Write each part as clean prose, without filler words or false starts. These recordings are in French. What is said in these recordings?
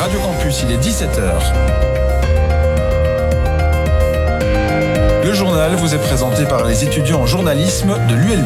Radio Campus, il est 17h. Le journal vous est présenté par les étudiants en journalisme de l'ULB.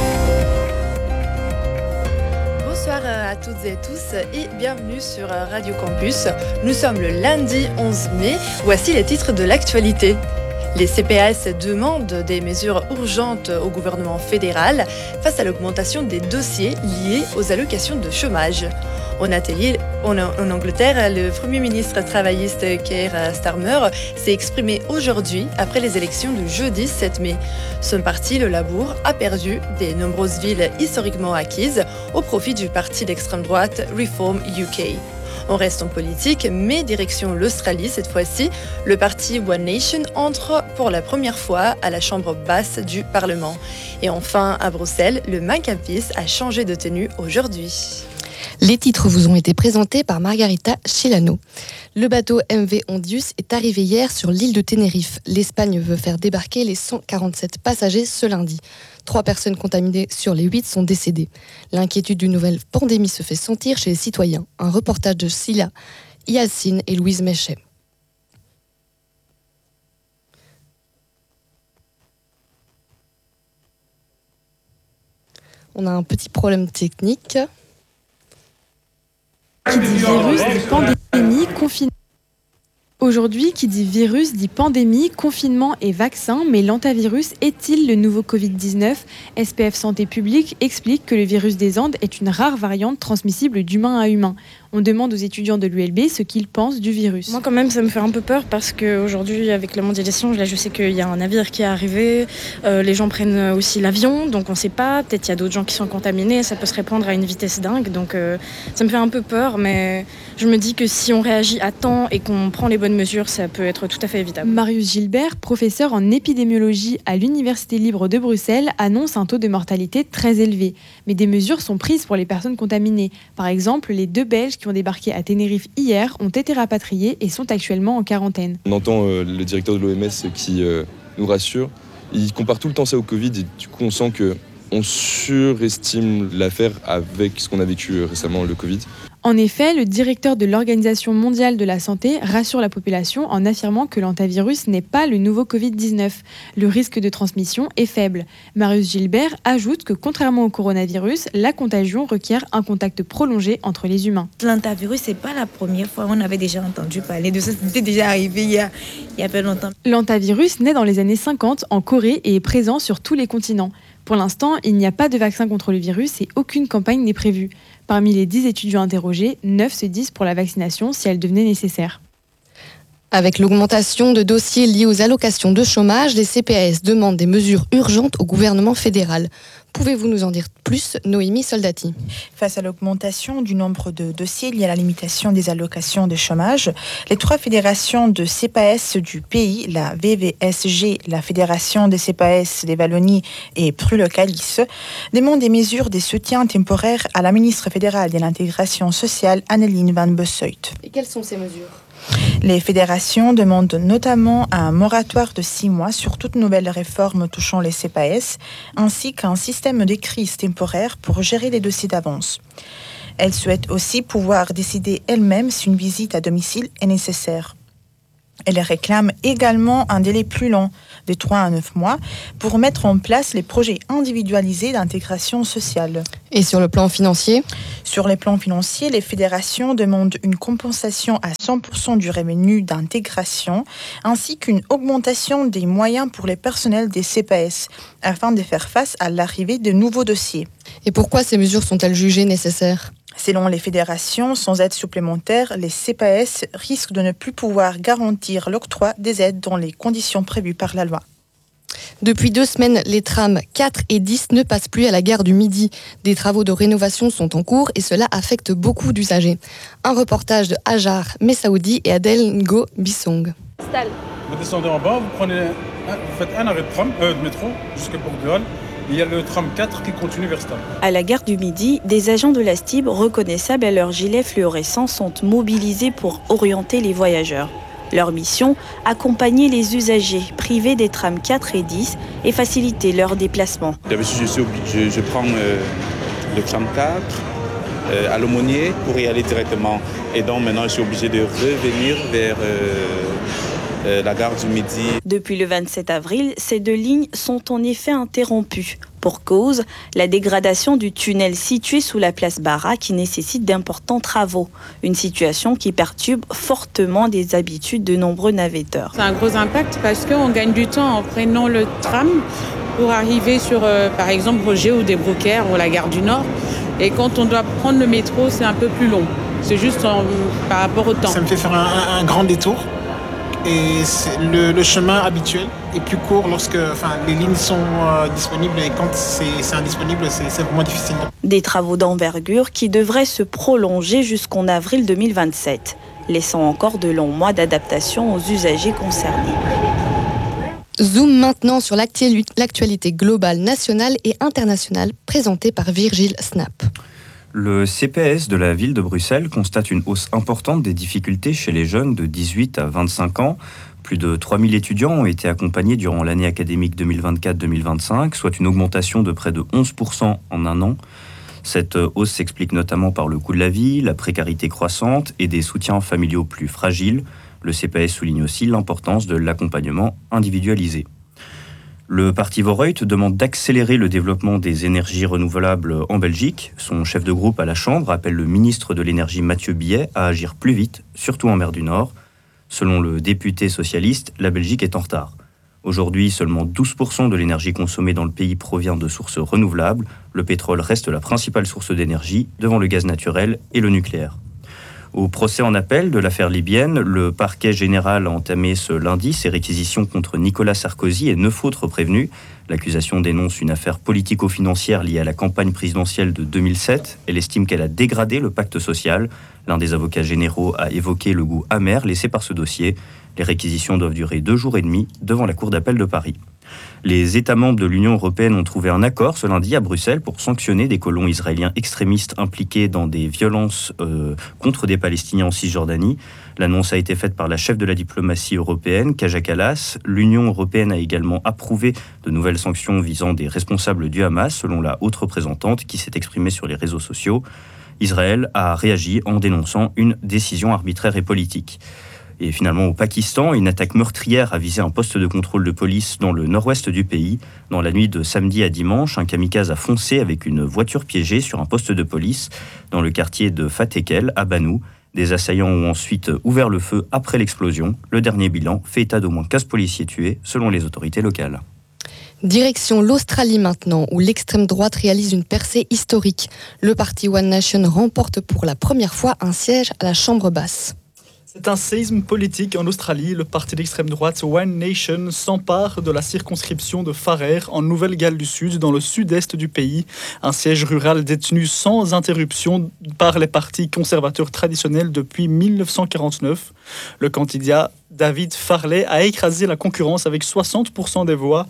Bonsoir à toutes et tous et bienvenue sur Radio Campus. Nous sommes le lundi 11 mai. Voici les titres de l'actualité. Les CPAS demandent des mesures urgentes au gouvernement fédéral face à l'augmentation des dossiers liés aux allocations de chômage. En Angleterre, le Premier ministre travailliste Keir Starmer s'est exprimé aujourd'hui après les élections du jeudi 7 mai. Son parti, le Labour, a perdu de nombreuses villes historiquement acquises au profit du parti d'extrême droite Reform UK. On reste en politique, mais direction l'Australie cette fois-ci. Le parti One Nation entre pour la première fois à la chambre basse du Parlement. Et enfin, à Bruxelles, le Maccabi a changé de tenue aujourd'hui. Les titres vous ont été présentés par Margarita Chilano. Le bateau MV Ondius est arrivé hier sur l'île de Tenerife. L'Espagne veut faire débarquer les 147 passagers ce lundi. 3 personnes contaminées sur les 8 sont décédées. L'inquiétude d'une nouvelle pandémie se fait sentir chez les citoyens. Un reportage de Silla Yacine et Louise Méchet. On a un petit problème technique. Qui dit virus dit pandémie, confinement. Aujourd'hui, qui dit virus dit pandémie, confinement et vaccin, mais l'hantavirus est-il le nouveau Covid-19 ? SPF Santé publique explique que le virus des Andes est une rare variante transmissible d'humain à humain. On demande aux étudiants de l'ULB ce qu'ils pensent du virus. Moi quand même ça me fait un peu peur parce qu'aujourd'hui avec la mondialisation, là, je sais qu'il y a un navire qui est arrivé, les gens prennent aussi l'avion, donc on ne sait pas, peut-être il y a d'autres gens qui sont contaminés, ça peut se répandre à une vitesse dingue, donc ça me fait un peu peur, mais je me dis que si on réagit à temps et qu'on prend les bonnes mesures, ça peut être tout à fait évitable. Marius Gilbert, professeur en épidémiologie à l'Université libre de Bruxelles, annonce un taux de mortalité très élevé. Mais des mesures sont prises pour les personnes contaminées. Par exemple, les 2 Belges qui ont débarqué à Tenerife hier ont été rapatriés et sont actuellement en quarantaine. On entend le directeur de l'OMS qui nous rassure. Il compare tout le temps ça au Covid et du coup on sent qu'on surestime l'affaire avec ce qu'on a vécu récemment, le Covid. En effet, le directeur de l'Organisation mondiale de la santé rassure la population en affirmant que l'hantavirus n'est pas le nouveau Covid-19. Le risque de transmission est faible. Marius Gilbert ajoute que contrairement au coronavirus, la contagion requiert un contact prolongé entre les humains. L'hantavirus, c'est pas la première fois. On avait déjà entendu parler de ça. C'était déjà arrivé il y a peu longtemps. L'hantavirus naît dans les années 50 en Corée et est présent sur tous les continents. Pour l'instant, il n'y a pas de vaccin contre le virus et aucune campagne n'est prévue. Parmi les 10 étudiants interrogés, 9 se disent pour la vaccination si elle devenait nécessaire. Avec l'augmentation de dossiers liés aux allocations de chômage, les CPAS demandent des mesures urgentes au gouvernement fédéral. Pouvez-vous nous en dire plus, Noémie Soldati ? Face à l'augmentation du nombre de dossiers liés à la limitation des allocations de chômage, les 3 fédérations de CPAS du pays, la VVSG, la Fédération des CPAS des Wallonies et Pru-le-Calice, demandent des mesures de soutien temporaire à la ministre fédérale de l'intégration sociale, Anneleen van Bossuyt. Et quelles sont ces mesures ? Les fédérations demandent notamment un moratoire de 6 mois sur toute nouvelle réforme touchant les CPAS, ainsi qu'un système de crise temporaire pour gérer les dossiers d'avance. Elles souhaitent aussi pouvoir décider elles-mêmes si une visite à domicile est nécessaire. Elles réclament également un délai plus long, de 3 à 9 mois, pour mettre en place les projets individualisés d'intégration sociale. Et sur le plan financier ? Sur les plans financiers, les fédérations demandent une compensation à 100% du revenu d'intégration, ainsi qu'une augmentation des moyens pour les personnels des CPAS, afin de faire face à l'arrivée de nouveaux dossiers. Et pourquoi ces mesures sont-elles jugées nécessaires ? Selon les fédérations, sans aide supplémentaire, les CPAS risquent de ne plus pouvoir garantir l'octroi des aides dans les conditions prévues par la loi. Depuis 2 semaines, les trams 4 et 10 ne passent plus à la gare du Midi. Des travaux de rénovation sont en cours et cela affecte beaucoup d'usagers. Un reportage de Hajar Messaoudi et Adel Ngo Bissong. Vous descendez en bas, vous faites un arrêt de métro jusqu'à Port de Halle. Il y a le tram 4 qui continue vers Stal. À la gare du Midi, des agents de la STIB reconnaissables à leurs gilets fluorescents sont mobilisés pour orienter les voyageurs. Leur mission, accompagner les usagers privés des trams 4 et 10 et faciliter leur déplacement. D'habitude, je prends le tram 4 à l'aumônier pour y aller directement. Et donc maintenant, je suis obligé de revenir vers la gare du Midi. Depuis le 27 avril, ces 2 lignes sont en effet interrompues. Pour cause, la dégradation du tunnel situé sous la place Barra qui nécessite d'importants travaux. Une situation qui perturbe fortement les habitudes de nombreux navetteurs. C'est un gros impact parce qu'on gagne du temps en prenant le tram pour arriver sur, par exemple, Roger ou des Brocaires ou la gare du Nord. Et quand on doit prendre le métro, c'est un peu plus long. C'est juste par rapport au temps. Ça me fait faire un grand détour. Et le chemin habituel est plus court lorsque les lignes sont disponibles, et quand c'est indisponible, c'est vraiment difficile. Des travaux d'envergure qui devraient se prolonger jusqu'en avril 2027, laissant encore de longs mois d'adaptation aux usagers concernés. Zoom maintenant sur l'actualité globale, nationale et internationale, présentée par Virgile Snap. Le CPS de la ville de Bruxelles constate une hausse importante des difficultés chez les jeunes de 18 à 25 ans. Plus de 3000 étudiants ont été accompagnés durant l'année académique 2024-2025, soit une augmentation de près de 11% en un an. Cette hausse s'explique notamment par le coût de la vie, la précarité croissante et des soutiens familiaux plus fragiles. Le CPS souligne aussi l'importance de l'accompagnement individualisé. Le parti Vorreut demande d'accélérer le développement des énergies renouvelables en Belgique. Son chef de groupe à la Chambre appelle le ministre de l'Énergie Mathieu Billet à agir plus vite, surtout en mer du Nord. Selon le député socialiste, la Belgique est en retard. Aujourd'hui, seulement 12% de l'énergie consommée dans le pays provient de sources renouvelables. Le pétrole reste la principale source d'énergie, devant le gaz naturel et le nucléaire. Au procès en appel de l'affaire libyenne, le parquet général a entamé ce lundi ses réquisitions contre Nicolas Sarkozy et 9 autres prévenus. L'accusation dénonce une affaire politico-financière liée à la campagne présidentielle de 2007. Elle estime qu'elle a dégradé le pacte social. L'un des avocats généraux a évoqué le goût amer laissé par ce dossier. Les réquisitions doivent durer 2 jours et demi devant la Cour d'appel de Paris. Les États membres de l'Union européenne ont trouvé un accord ce lundi à Bruxelles pour sanctionner des colons israéliens extrémistes impliqués dans des violences contre des Palestiniens en Cisjordanie. L'annonce a été faite par la chef de la diplomatie européenne, Kaja Kallas. L'Union européenne a également approuvé de nouvelles sanctions visant des responsables du Hamas, selon la haute représentante qui s'est exprimée sur les réseaux sociaux. Israël a réagi en dénonçant une décision arbitraire et politique. Et finalement, au Pakistan, une attaque meurtrière a visé un poste de contrôle de police dans le nord-ouest du pays. Dans la nuit de samedi à dimanche, un kamikaze a foncé avec une voiture piégée sur un poste de police dans le quartier de Fatekel, à Bannou. Des assaillants ont ensuite ouvert le feu après l'explosion. Le dernier bilan fait état d'au moins 15 policiers tués, selon les autorités locales. Direction l'Australie maintenant, où l'extrême droite réalise une percée historique. Le parti One Nation remporte pour la première fois un siège à la Chambre basse. C'est un séisme politique en Australie. Le parti d'extrême droite One Nation s'empare de la circonscription de Farrer en Nouvelle-Galles du Sud, dans le sud-est du pays. Un siège rural détenu sans interruption par les partis conservateurs traditionnels depuis 1949. Le candidat David Farley a écrasé la concurrence avec 60% des voix,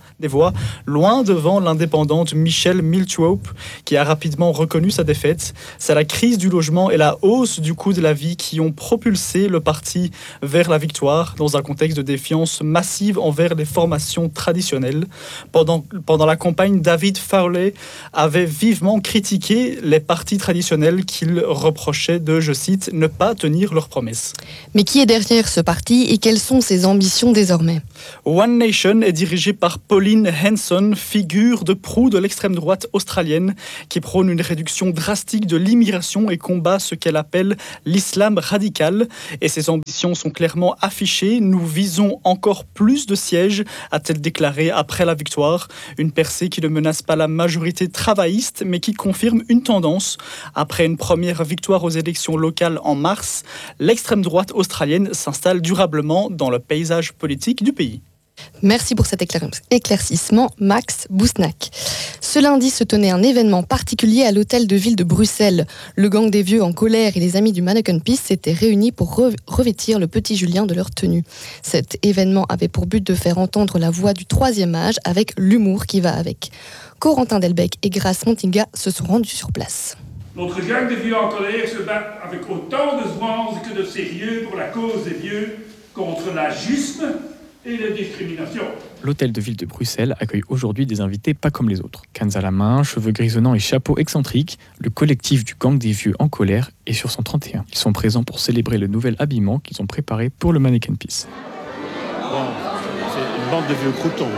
loin devant l'indépendante Michelle Miltwope, qui a rapidement reconnu sa défaite. C'est la crise du logement et la hausse du coût de la vie qui ont propulsé le parti vers la victoire, dans un contexte de défiance massive envers les formations traditionnelles. Pendant la campagne, David Farley avait vivement critiqué les partis traditionnels qu'il reprochait de, je cite, ne pas tenir leurs promesses. Mais qui est derrière ce parti et quelles sont ses ambitions désormais ? One Nation est dirigé par Pauline Hanson, figure de proue de l'extrême droite australienne, qui prône une réduction drastique de l'immigration et combat ce qu'elle appelle l'islam radical. Et ses ambitions sont clairement affichées. Nous visons encore plus de sièges, a-t-elle déclaré après la victoire. Une percée qui ne menace pas la majorité travailliste, mais qui confirme une tendance. Après une première victoire aux élections locales en mars, l'extrême droite australienne s'installe durablement dans le paysage politique du pays. Merci pour cet éclaircissement, Max Bousnac. Ce lundi se tenait un événement particulier à l'hôtel de ville de Bruxelles. Le gang des vieux en colère et les amis du Mannequin Peace s'étaient réunis pour revêtir le petit Julien de leur tenue. Cet événement avait pour but de faire entendre la voix du troisième âge avec l'humour qui va avec. Corentin Delbecq et Grace Montinga se sont rendus sur place. Notre gang de vieux en colère se bat avec autant de zouances que de sérieux pour la cause des vieux contre l'agisme et la discrimination. L'hôtel de ville de Bruxelles accueille aujourd'hui des invités pas comme les autres. Cannes à la main, cheveux grisonnants et chapeaux excentriques, le collectif du gang des vieux en colère est sur son 31. Ils sont présents pour célébrer le nouvel habillement qu'ils ont préparé pour le Mannequin Peace. Bon, c'est une bande de vieux croutons,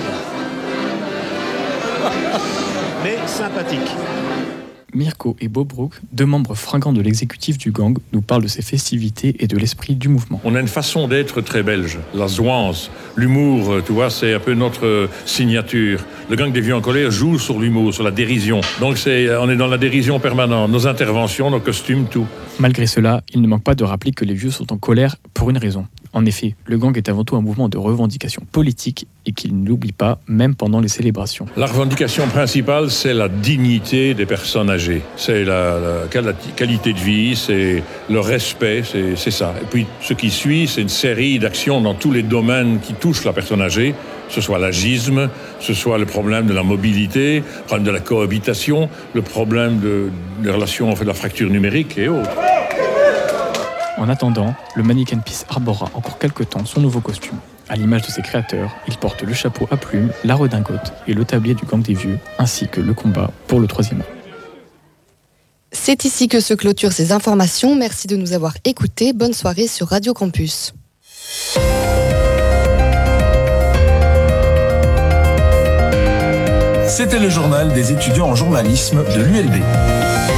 mais sympathique. Mirko et Bobrook, deux membres fringants de l'exécutif du gang, nous parlent de ces festivités et de l'esprit du mouvement. On a une façon d'être très belge, la zouance, l'humour, tu vois, c'est un peu notre signature. Le gang des vieux en colère joue sur l'humour, sur la dérision. Donc on est dans la dérision permanente, nos interventions, nos costumes, tout. Malgré cela, il ne manque pas de rappeler que les vieux sont en colère pour une raison. En effet, le gang est avant tout un mouvement de revendication politique et qu'il ne l'oublie pas, même pendant les célébrations. La revendication principale, c'est la dignité des personnes âgées. C'est la qualité de vie, c'est le respect, c'est ça. Et puis, ce qui suit, c'est une série d'actions dans tous les domaines qui touchent la personne âgée, que ce soit l'agisme, ce soit le problème de la mobilité, le problème de la cohabitation, le problème des relations, en fait, de la fracture numérique et autres. En attendant, le Mannequin Peace arborera encore quelques temps son nouveau costume. À l'image de ses créateurs, il porte le chapeau à plumes, la redingote et le tablier du gang des vieux, ainsi que le combat pour le 3e âge. C'est ici que se clôturent ces informations. Merci de nous avoir écoutés. Bonne soirée sur Radio Campus. C'était le journal des étudiants en journalisme de l'ULB.